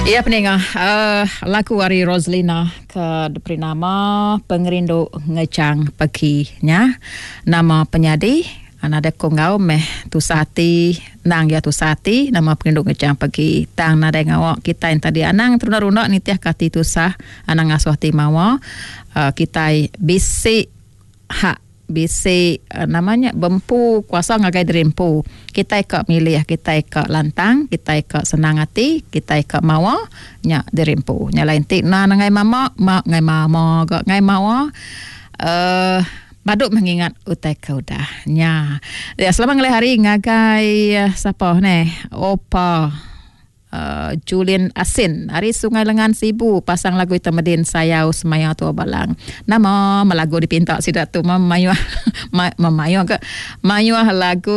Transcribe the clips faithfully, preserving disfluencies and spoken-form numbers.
Ya pendengar, uh, lagu Ari Roslina ke diberi nama Pengerindu Ngecang Pekinya. Nama penyadi anada kongau meh tu sati nang ya tu sati nama Pengerindu Ngecang Peki. Tang nada ngawak kita yang tadi anang teruna-runa nitiah kati tu sah anang asuh ti mawa uh, kita bisi hak bisi uh, namanya bempu kuasa ngagai derempu. Kita ikut milih, kita ikut lantang, kita ikut senang hati, kita ikut mawa nya derempu. Nya lain tik na ngai mama, mak ngai mama, gak ngai mawa. Eh uh, baduk mengingat utai kau dah. Nya. Ya selama ngelih hari ngagai uh, siapa ni? Opa Uh, Julian Asin Hari Sungai Lengan Sibu pasang lagu itu Medin Sayau Semaya Tua Balang. Nama melagu dipinta sidak tu memayuah memayuah ke mayuah lagu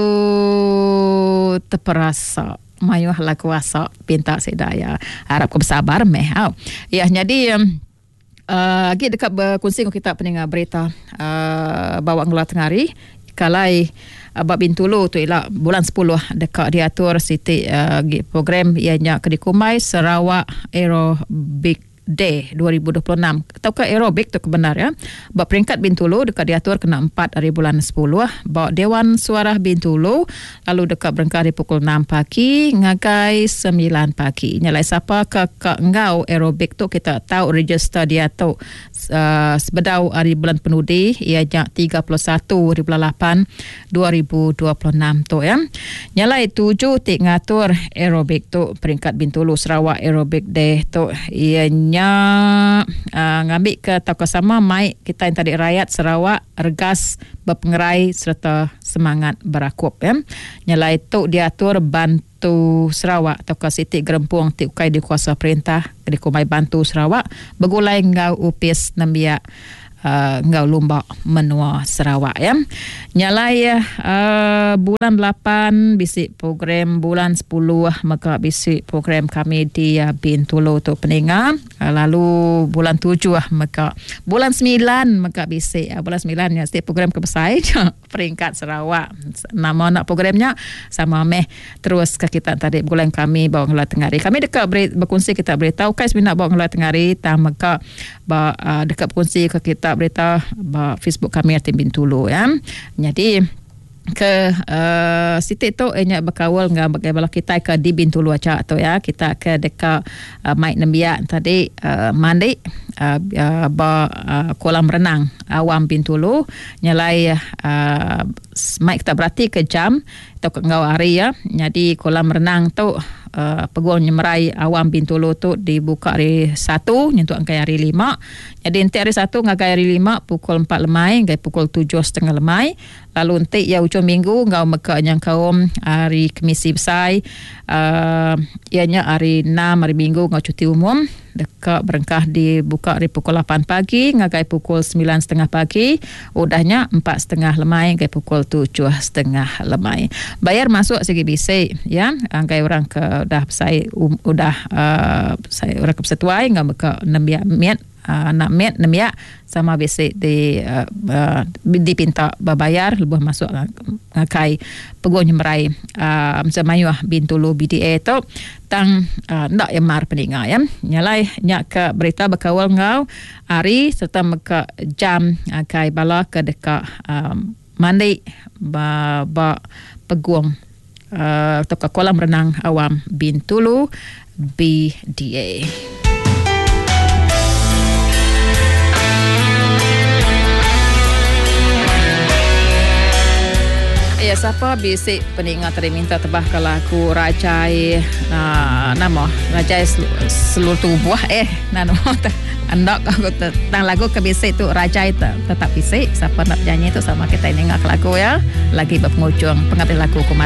terperasa mayuah lagu asak pinta sidak ya. Harap kau bersabar meh. Oh. Ya jadi um, uh, lagi dekat berkongsi kita pendengar berita uh, bawa ngeluar tengari kalai Abak Bintulu tu ialah bulan sepuluh dekat diatur siti uh, program ianya Kedikumai Sarawak Aerobic Day dua ribu dua puluh enam. Ataukah aerobik tu kebenar ya. Bak peringkat Bintulu dekat diatur kena empat hari bulan sepuluh. Bak Dewan Suara Bintulu lalu dekat berengkar di pukul enam pagi ngagai sembilan pagi. Nyalai siapa ke ke engau aerobik tu kita tahu register dia tu uh, sebedau hari bulan penudi ianya tiga puluh satu hari bulan lapan dua ribu dua puluh enam tu ya. Nyalai tujuh tik ngatur aerobik tu peringkat Bintulu Sarawak Aerobic Day tu ianya nya uh, ngambil ke toko sama mai kita yang tadi rakyat Sarawak regas berpengerai serta semangat berakup ya. Nyalai tu diatur bantu Sarawak toko Siti Gerempuang ti ukai di kuasa perintah di Kumai Bantu Sarawak begulai ngau upis nambia Uh, ngau lumba menua Sarawak ya. Nyalai uh, bulan lapan bisik program bulan sepuluh maka bisik program kami di uh, Bintulu tu pendengar. Uh, lalu bulan tujuh maka bulan sembilan maka bisik uh, bulan sembilan ya setiap program kebesai peringkat Sarawak. Nama nak programnya sama meh terus ke kita tadi bulan kami bawa ngeluar tengari. Kami dekat beri, berkongsi kita beritahu kai sebenarnya bawa ngeluar tengari tang maka ba, uh, dekat berkongsi ke kita berita bah, Facebook kami Tim Bintulu ya. Jadi ke uh, Siti tu enya berkawal dengan bagaimana kita ke di Bintulu aja tu ya. Kita ke dekat uh, Mike Nembia tadi uh, mandi uh, uh, ba uh, kolam renang awam Bintulu nyalai uh, Mike kita berarti ke jam atau ke ngau hari ya. Jadi kolam renang tu Uh, peguam nyemerai awam Bintulu tu dibuka hari satu nyentuh angkai hari lima. Jadi nanti hari satu ngagai hari lima pukul empat lemai ngagai pukul tujuh setengah lemai. Lalu nanti ya ujung minggu ngau meka yang kaum hari Kemisi Besai uh, ianya hari enam hari minggu ngau cuti umum dekat berengkah dibuka hari pukul lapan pagi ngagai pukul sembilan setengah pagi udahnya empat setengah lemai ngagai pukul tujuh setengah lemai. Bayar masuk segi bisik ya angkai orang ke dah saya um, udah uh, saya orang ke setuai ngau meka nembia miat Uh, nak met nemia sama basic di uh, uh, dipinta berbayar lebih masuk uh, kai peguam nyemerai uh, Semayuah Bintulu B D A tu tang uh, nak yang mar pendengar ya. Nyalai nyak ke berita berkawal ngau hari serta meka jam uh, kai bala ke dekat um, mandi ba, ba peguam uh, atau ke kolam renang awam Bintulu B D A. Ya, siapa bisik pendengar tadi minta tebah ke lagu Rajai uh, nama Rajai seluruh, seluruh tubuh eh nama andak aku tentang lagu ke bisik tu Rajai tetap bisik siapa nak nyanyi tu sama kita dengar lagu ya lagi berpengujung pengambil lagu